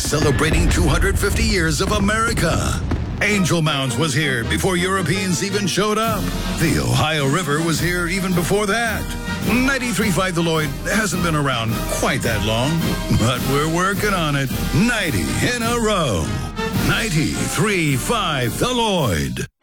celebrating 250 years of America. Angel Mounds was here before Europeans even showed up. The Ohio River was here even before that. 93.5 The Lloyd hasn't been around quite that long, but we're working on it. 90 in a row. 93.5 The Lloyd.